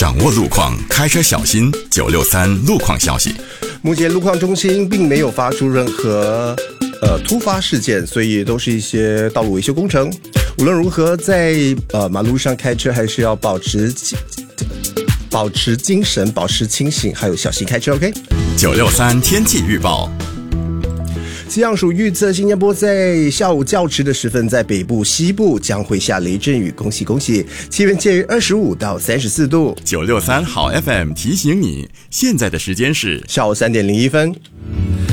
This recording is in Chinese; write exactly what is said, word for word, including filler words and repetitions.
掌握路况，开车小心。九六三路况消息， 目前路况中心并没有发出任何呃突发事件，所以都是一些道路维修工程。无论如何，在呃马路上开车还是要保持保持精神，保持清醒，还有小心开车。OK。 九六三天气预报。 气象署预测，新加坡在下午较迟的时分，在北部、西部将会下雷阵雨，恭喜恭喜！气温介于二十五到三十四度。 九六三好 F M 提醒你，现在的时间是下午三点零一分。